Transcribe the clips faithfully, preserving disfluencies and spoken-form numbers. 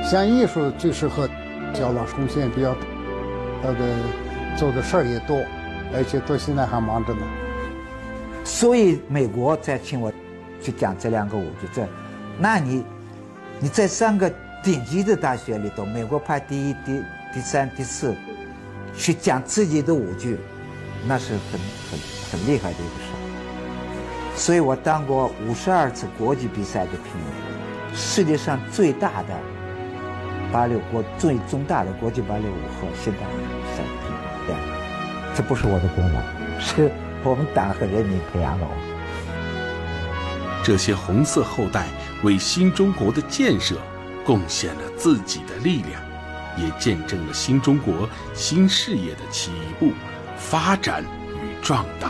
像艺术最适合教老贡献比较大，他的做的事儿也多，而且到现在还忙着呢。 所以美国在请我去讲这两个舞剧，这，那你你在三个顶级的大学里头，美国排第一、第第三、第四，去讲自己的舞剧，那是很很很厉害的一个事儿。所以我当过五十二次国际比赛的评委，世界上最大的芭蕾国最重大的国际芭蕾舞和现代舞比赛的评委，对，这不是我的功劳，是我们党和人民培养了我。 这些红色后代为新中国的建设贡献了自己的力量，也见证了新中国新事业的起步、发展与壮大。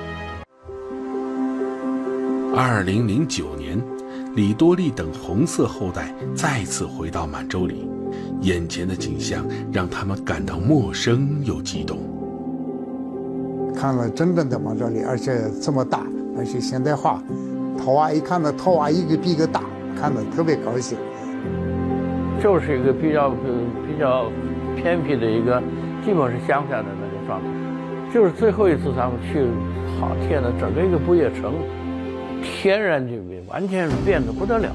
二零零九年，李多利等红色后代再次回到满洲里，眼前的景象让他们感到陌生又激动。 看了真正的满洲里，而且这么大，而且现代化，头啊一看到头啊一个比一个大，看得特别高兴。 就是一个比较比较偏僻的一个，基本是乡下的那个状态。就是最后一次咱们去，好天呐，整个一个不夜城，天然就完全变得不得了。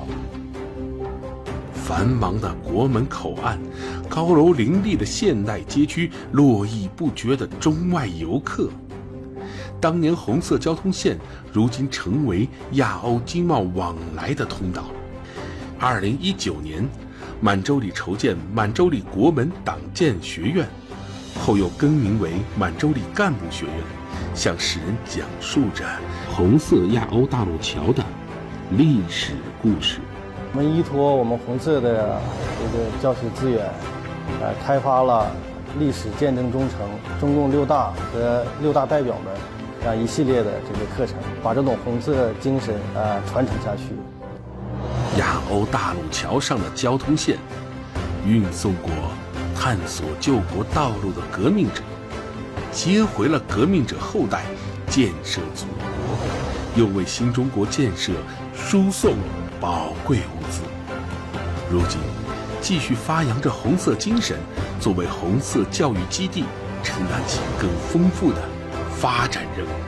繁忙的国门口岸，高楼林立的现代街区，络绎不绝的中外游客。当年红色交通线，如今成为亚欧经贸往来的通道。二零一九年，满洲里筹建满洲里国门党建学院，后又更名为满洲里干部学院，向世人讲述着红色亚欧大陆桥的历史故事。 我们依托我们红色的这个教学资源，呃，开发了历史见证忠诚、中共六大和六大代表们这样一系列的这个课程，把这种红色精神呃传承下去。 亚欧大陆桥上的交通线，运送过探索救国道路的革命者，接回了革命者后代，建设祖国，又为新中国建设输送宝贵物资。如今，继续发扬着红色精神，作为红色教育基地，承担起更丰富的发展任务。